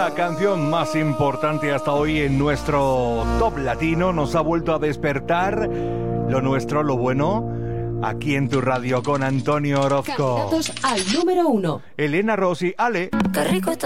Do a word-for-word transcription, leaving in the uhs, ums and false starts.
La canción más importante hasta hoy en nuestro top latino nos ha vuelto a despertar lo nuestro, lo bueno, aquí en tu radio con Antonio Orozco. Candidatos al número uno. Elena Rossi, Ale. Qué rico está